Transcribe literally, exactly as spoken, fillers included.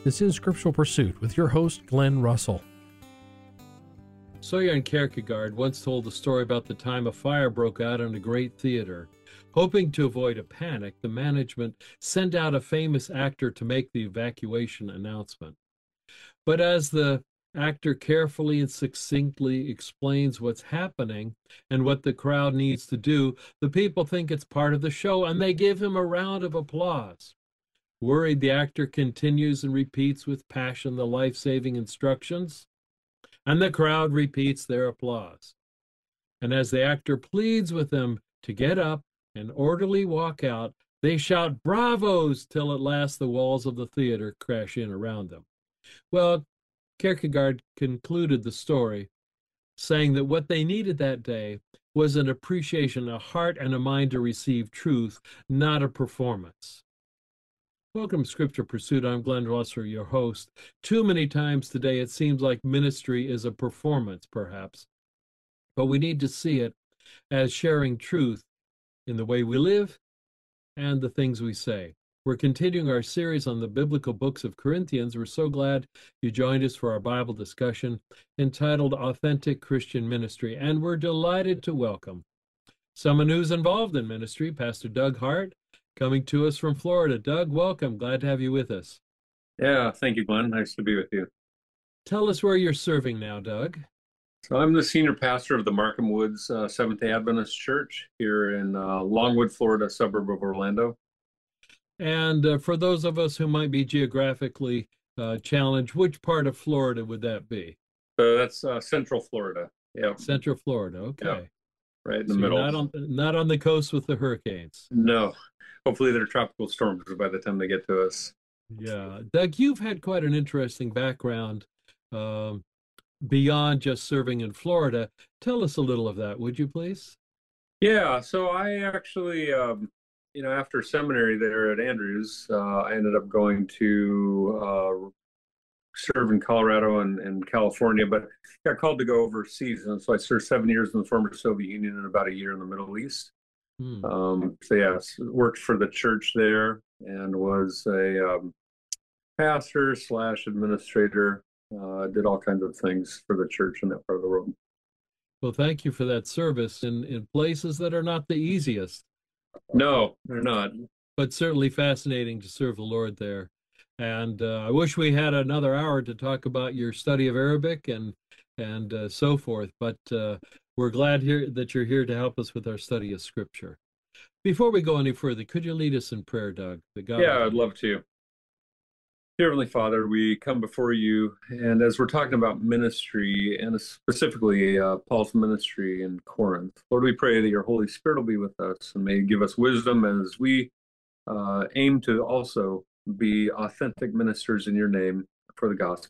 is In Scriptural Pursuit with your host, Glenn Russell. Soren Kierkegaard once told a story about the time a fire broke out in a great theater. Hoping to avoid a panic, the management sent out a famous actor to make the evacuation announcement. But as the actor carefully and succinctly explains what's happening and what the crowd needs to do, the people think it's part of the show and they give him a round of applause. Worried, the actor continues and repeats with passion the life-saving instructions, and the crowd repeats their applause. And as the actor pleads with them to get up and orderly walk out, they shout bravos till at last the walls of the theater crash in around them. Well, Kierkegaard concluded the story saying that what they needed that day was an appreciation, a heart and a mind to receive truth, not a performance. Welcome to Scripture Pursuit. I'm Glenn Russell, your host. Too many times today it seems like ministry is a performance, perhaps, but we need to see it as sharing truth in the way we live and the things we say. We're continuing our series on the biblical books of Corinthians. We're so glad you joined us for our Bible discussion entitled Authentic Christian Ministry, and we're delighted to welcome someone who's involved in ministry, Pastor Doug Hart, coming to us from Florida. Doug, welcome. Glad to have you with us. Yeah, thank you, Glenn. Nice to be with you. Tell us where you're serving now, Doug. So I'm the senior pastor of the Markham Woods uh, Seventh-day Adventist Church here in uh, Longwood, Florida, suburb of Orlando. And uh, for those of us who might be geographically uh, challenged, which part of Florida would that be? So that's uh, Central Florida. Yeah. Central Florida. Okay. Yeah. Right in the so middle. Not on, not on the coast with the hurricanes. No. Hopefully they're tropical storms by the time they get to us. Yeah. Doug, you've had quite an interesting background um, beyond just serving in Florida. Tell us a little of that, would you please? Yeah. So I actually, um, you know, after seminary there at Andrews, uh, I ended up going to uh, serve in Colorado and, and California, but got called to go overseas. And so I served seven years in the former Soviet Union and about a year in the Middle East. Hmm. Um, so yeah, worked for the church there and was a um, pastor slash administrator, uh, did all kinds of things for the church in that part of the world. Well, thank you for that service in, in places that are not the easiest. No, they're not. But certainly fascinating to serve the Lord there. And uh, I wish we had another hour to talk about your study of Arabic and and uh, so forth. But uh, we're glad here that you're here to help us with our study of Scripture. Before we go any further, could you lead us in prayer, Doug? The God yeah, I'd love to. Dear Heavenly Father, we come before you, and as we're talking about ministry, and specifically uh, Paul's ministry in Corinth, Lord, we pray that your Holy Spirit will be with us and may give us wisdom as we uh, aim to also be authentic ministers in your name for the gospel.